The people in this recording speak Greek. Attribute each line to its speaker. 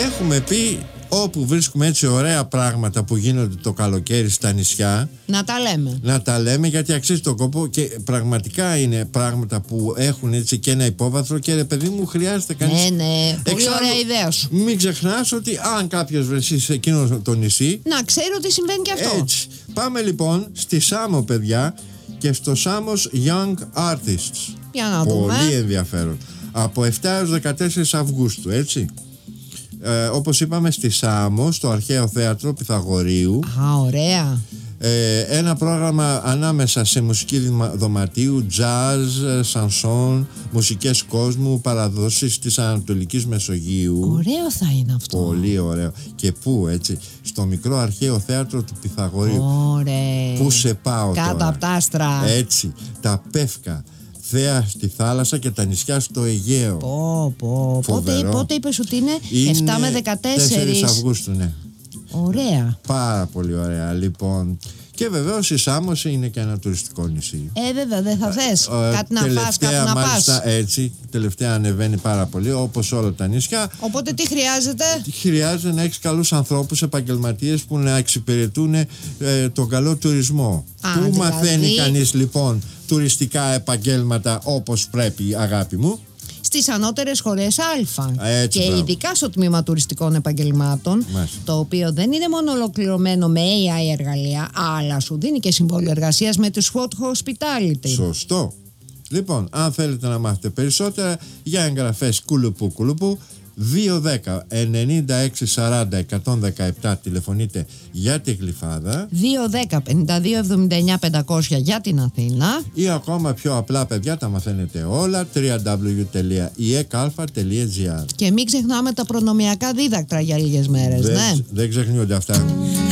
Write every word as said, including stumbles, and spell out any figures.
Speaker 1: έχουμε πει όπου βρίσκουμε έτσι ωραία πράγματα που γίνονται το καλοκαίρι στα νησιά,
Speaker 2: να τα λέμε.
Speaker 1: Να τα λέμε, γιατί αξίζει τον κόπο και πραγματικά είναι πράγματα που έχουν έτσι και ένα υπόβαθρο και ρε παιδί μου χρειάζεται κανείς.
Speaker 2: Ναι, ναι, πολύ
Speaker 1: Εξάλλου,
Speaker 2: ωραία ιδέα σου.
Speaker 1: Μην ξεχνάς ότι αν κάποιος βρεθεί σε εκείνο το νησί,
Speaker 2: να ξέρει ότι συμβαίνει και αυτό.
Speaker 1: Έτσι. Πάμε λοιπόν στη Σάμο, παιδιά, και στο Σάμος Young Artists.
Speaker 2: Για να
Speaker 1: πολύ
Speaker 2: δούμε.
Speaker 1: Πολύ ενδιαφέρον. Από επτά έως δεκατέσσερις Αυγούστου, έτσι. Ε, όπως είπαμε, στη Σάμο, στο Αρχαίο Θέατρο Πυθαγορείου.
Speaker 2: Α, ωραία.
Speaker 1: Ε, ένα πρόγραμμα ανάμεσα σε μουσική δωματίου, jazz, σανσόν, μουσικές κόσμου, παραδόσεις της Ανατολικής Μεσογείου.
Speaker 2: Ωραίο θα είναι αυτό.
Speaker 1: Πολύ ωραίο. Και πού, έτσι, στο μικρό Αρχαίο Θέατρο του Πυθαγορείου.
Speaker 2: Ωραία.
Speaker 1: Πού σε πάω
Speaker 2: κάτω
Speaker 1: τώρα.
Speaker 2: από τα άστρα.
Speaker 1: Έτσι, τα Πεύκα, Θέα στη θάλασσα και τα νησιά στο Αιγαίο.
Speaker 2: Πω, πω. Πότε, πότε είπες ότι είναι,
Speaker 1: είναι
Speaker 2: επτά με δεκατέσσερις
Speaker 1: τέσσερις Αυγούστου, ναι.
Speaker 2: Ωραία.
Speaker 1: Πάρα πολύ ωραία, λοιπόν. Και βεβαίως η Σάμος είναι και ένα τουριστικό νησί.
Speaker 2: Ε, βέβαια, δεν θα θες ε, κάτι να φας, κάτι να
Speaker 1: μάλιστα,
Speaker 2: πας.
Speaker 1: Έτσι, τελευταία ανεβαίνει πάρα πολύ, όπως όλα τα νησιά.
Speaker 2: Οπότε τι χρειάζεται?
Speaker 1: Χρειάζεται να έχεις καλούς ανθρώπους, επαγγελματίες που να εξυπηρετούν ε, τον καλό τουρισμό.
Speaker 2: Α,
Speaker 1: Πού
Speaker 2: δηλαδή...
Speaker 1: μαθαίνει κανείς λοιπόν τουριστικά επαγγέλματα όπως πρέπει, αγάπη μου?
Speaker 2: Στις ανώτερες σχολές Α.
Speaker 1: Έτσι,
Speaker 2: και
Speaker 1: μπράβο.
Speaker 2: ειδικά στο τμήμα τουριστικών επαγγελμάτων,
Speaker 1: Μάλιστα.
Speaker 2: το οποίο δεν είναι μόνο ολοκληρωμένο με έι άι εργαλεία, αλλά σου δίνει και συμβόλαιο εργασίας με τους Hot Hospitality.
Speaker 1: Σωστό. Λοιπόν, αν θέλετε να μάθετε περισσότερα, για εγγραφές κουλουπού κουλουπού, δύο δέκα ενενήντα έξι σαράντα εκατόν δεκαεπτά τηλεφωνείτε για τη Γλυφάδα,
Speaker 2: δύο δέκα πενήντα δύο εβδομήντα εννιά πεντακόσια για την Αθήνα,
Speaker 1: ή ακόμα πιο απλά, παιδιά, τα μαθαίνετε όλα, double-u double-u double-u τελεία ι ε κ α τελεία τζι άρ.
Speaker 2: και μην ξεχνάμε τα προνομιακά δίδακτρα για λίγες μέρες.
Speaker 1: Δεν,
Speaker 2: ναι.
Speaker 1: δεν ξεχνιούνται αυτά.